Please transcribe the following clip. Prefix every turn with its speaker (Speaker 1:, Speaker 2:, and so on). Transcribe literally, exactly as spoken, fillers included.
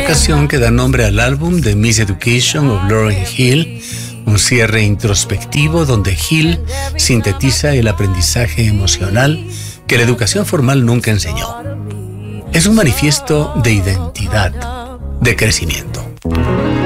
Speaker 1: canción que da nombre al álbum The Miseducation of Lauryn Hill, un cierre introspectivo donde Hill sintetiza el aprendizaje emocional que la educación formal nunca enseñó. Es un manifiesto de identidad, de crecimiento.